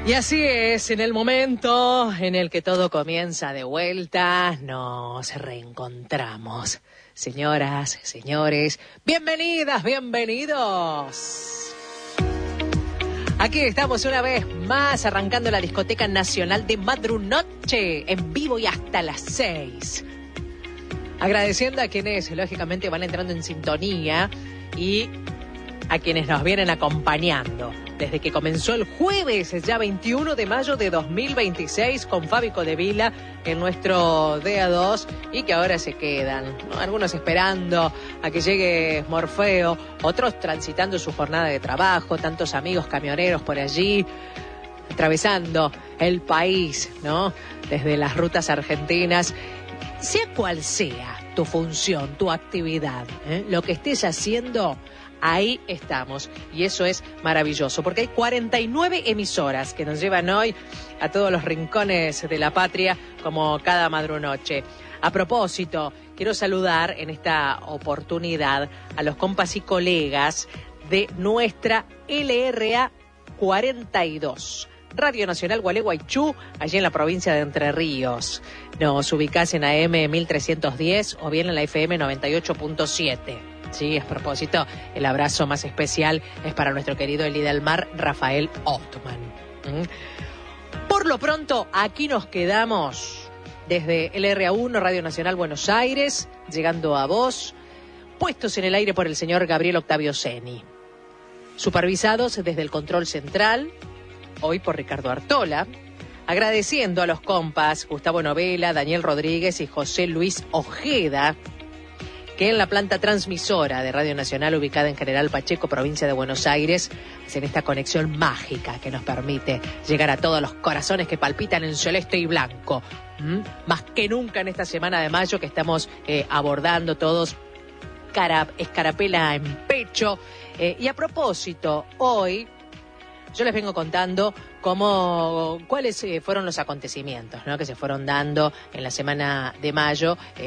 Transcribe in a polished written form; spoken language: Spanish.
Y así es, en el momento en el que todo comienza de vuelta, nos reencontramos. Señoras, señores, bienvenidas, bienvenidos. Aquí estamos una vez más arrancando la discoteca nacional de Madrunoche, en vivo y hasta las 6. Agradeciendo a quienes, lógicamente, van entrando en sintonía y a quienes nos vienen acompañando desde que comenzó el jueves, ya 21 de mayo de 2026, con Fabi Codevila en nuestro DA2 y que ahora se quedan, ¿no? Algunos esperando a que llegue Morfeo, otros transitando su jornada de trabajo, tantos amigos camioneros por allí, atravesando el país, ¿no? Desde las rutas argentinas, sea cual sea tu función, tu actividad, lo que estés haciendo, ahí estamos, y eso es maravilloso, porque hay 49 emisoras que nos llevan hoy a todos los rincones de la patria, como cada madrunoche. A propósito, quiero saludar en esta oportunidad a los compas y colegas de nuestra LRA 42. Radio Nacional Gualeguaychú, allí en la provincia de Entre Ríos. Nos ubicás en AM 1310 o bien en la FM 98.7. Sí, a propósito, el abrazo más especial es para nuestro querido Eli del Mar, Rafael Ottman. Por lo pronto, aquí nos quedamos desde LRA1, Radio Nacional Buenos Aires, llegando a vos, puestos en el aire por el señor Gabriel Octavio Seni. Supervisados desde el control central, hoy por Ricardo Artola, agradeciendo a los compas Gustavo Novela, Daniel Rodríguez y José Luis Ojeda, que en la planta transmisora de Radio Nacional, ubicada en General Pacheco, provincia de Buenos Aires, hacen esta conexión mágica que nos permite llegar a todos los corazones que palpitan en celeste y blanco. Más que nunca en esta semana de mayo que estamos abordando todos escarapela en pecho. Y a propósito, hoy yo les vengo contando cuáles fueron los acontecimientos, ¿no?, que se fueron dando en la semana de mayo.